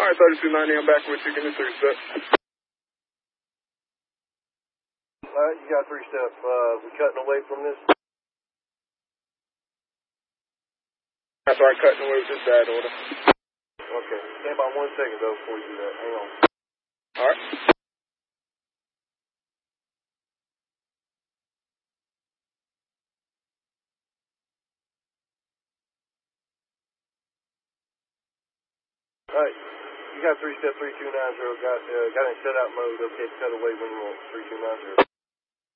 Alright, 3290, I'm back with you. Give me 3 step. Alright, you got 3 step. We cutting away from this? That's alright, cutting away with this bad order. Okay, stand by 1 second though before you do that. Hang on. Alright. Alright, you got 3 step 3290. Got in set out mode. Okay, cut away when you want 3290.